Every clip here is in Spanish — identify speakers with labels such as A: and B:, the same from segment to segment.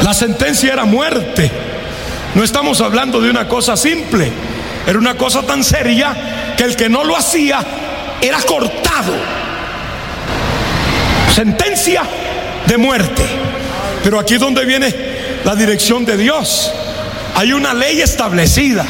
A: La sentencia era muerte. No estamos hablando de una cosa simple. Era una cosa tan seria que el que no lo hacía era cortado. Sentencia de muerte. Pero aquí es donde viene la dirección de Dios. Hay una ley establecida.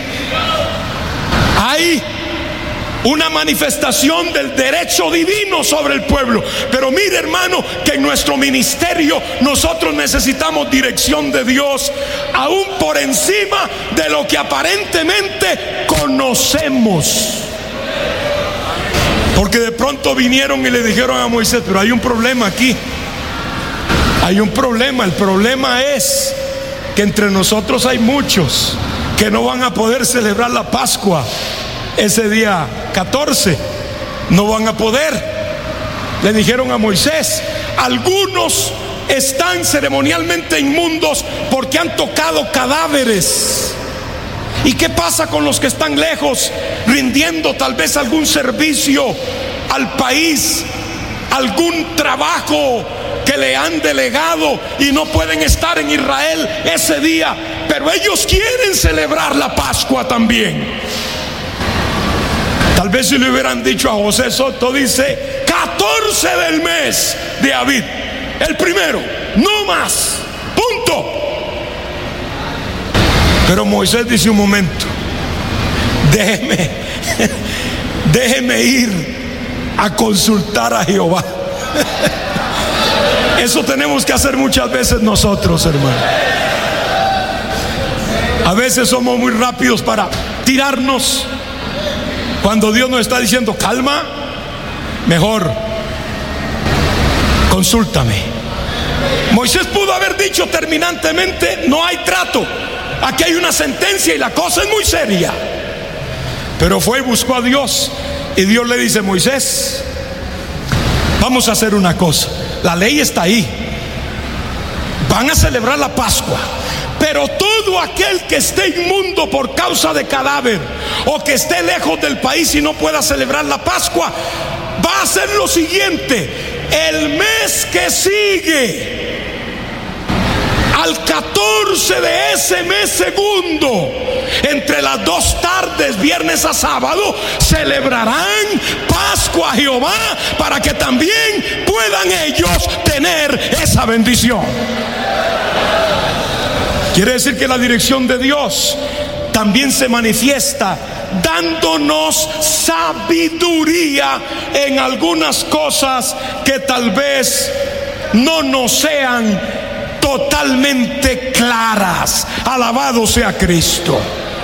A: Hay una manifestación del derecho divino sobre el pueblo. Pero mire, hermano, que en nuestro ministerio nosotros necesitamos dirección de Dios, aún por encima de lo que aparentemente conocemos. Porque de pronto vinieron y le dijeron a Moisés: pero hay un problema aquí. Hay un problema. El problema es que entre nosotros hay muchos que no van a poder celebrar la Pascua ese día 14. No van a poder. Le dijeron a Moisés: algunos están ceremonialmente inmundos porque han tocado cadáveres. ¿Y qué pasa con los que están lejos, rindiendo tal vez algún servicio al país, algún trabajo que le han delegado y no pueden estar en Israel ese día, pero ellos quieren celebrar la Pascua también? Tal vez si le hubieran dicho a José Soto, dice 14 del mes de Abib, el primero, no más, punto. Pero Moisés dice: un momento, déjeme ir a consultar a Jehová. Eso tenemos que hacer muchas veces nosotros, hermano. A veces somos muy rápidos para tirarnos cuando Dios nos está diciendo: calma, mejor consúltame. Moisés pudo haber dicho terminantemente: no hay trato, aquí hay una sentencia y la cosa es muy seria. Pero fue y buscó a Dios, y Dios le dice: Moisés, vamos a hacer una cosa. La ley está ahí. Van a celebrar la Pascua, pero todo aquel que esté inmundo por causa de cadáver, o que esté lejos del país y no pueda celebrar la Pascua, va a hacer lo siguiente: el mes que sigue, al 14 de ese mes segundo, entre las 2 tardes, viernes a sábado, celebrarán Pascua a Jehová, para que también puedan ellos tener esa bendición. Quiere decir que la dirección de Dios también se manifiesta dándonos sabiduría en algunas cosas que tal vez no nos sean totalmente claras. Alabado sea Cristo.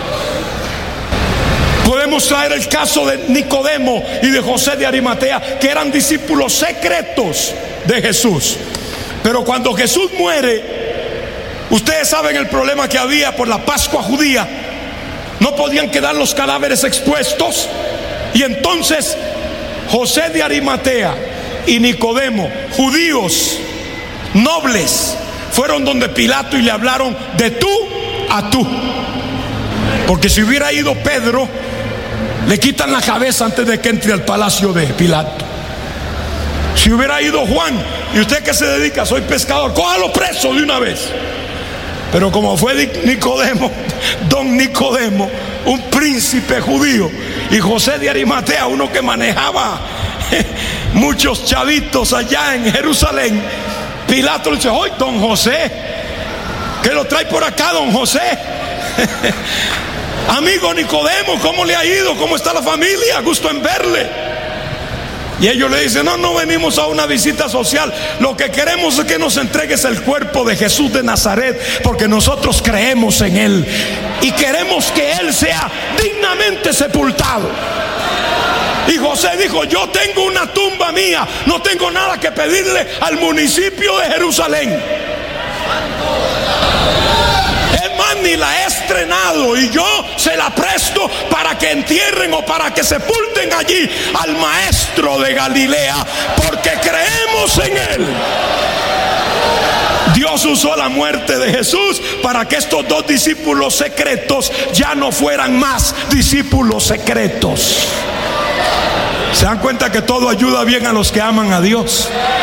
A: Podemos traer el caso de Nicodemo y de José de Arimatea, que eran discípulos secretos de Jesús. Pero cuando Jesús muere, ustedes saben el problema que había por la Pascua judía. No podían quedar los cadáveres expuestos. Y entonces José de Arimatea y Nicodemo, judíos nobles, fueron donde Pilato y le hablaron de tú a tú. Porque si hubiera ido Pedro, le quitan la cabeza antes de que entre al palacio de Pilato. Si hubiera ido Juan: ¿y usted qué se dedica? Soy pescador. Cójalo preso de una vez. Pero como fue Nicodemo, don Nicodemo, un príncipe judío, y José de Arimatea, uno que manejaba muchos chavitos allá en Jerusalén, Pilato le dice: ¡oye, don José! ¿Qué lo trae por acá, don José? Amigo Nicodemo, ¿cómo le ha ido? ¿Cómo está la familia? Gusto en verle. Y ellos le dicen: no venimos a una visita social. Lo que queremos es que nos entregues el cuerpo de Jesús de Nazaret, porque nosotros creemos en Él y queremos que Él sea dignamente sepultado. Y José dijo: yo tengo una tumba mía, no tengo nada que pedirle al municipio de Jerusalén. Es más, ni la he estrenado, y yo se la presto para que entierren o para que sepulten allí al maestro de Galilea, porque creemos en Él. Dios usó la muerte de Jesús para que estos 2 discípulos secretos ya no fueran más discípulos secretos. ¿Se dan cuenta que todo ayuda bien a los que aman a Dios?